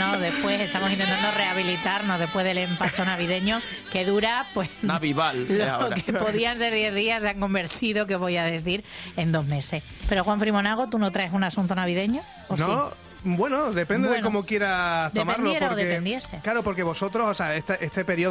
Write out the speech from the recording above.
rehabilitarnos después, estamos intentando rehabilitarnos después del empacho navideño, que dura, pues... Navival, lo ahora. que podían ser 10 días se han convertido, que voy a decir, en 2 meses. Pero Juan Frimonago, ¿tú no traes un asunto navideño? ¿O No, sí? bueno, depende de cómo quieras tomarlo. Dependiera o Porque, dependiese. claro, porque vosotros, o sea, este periodo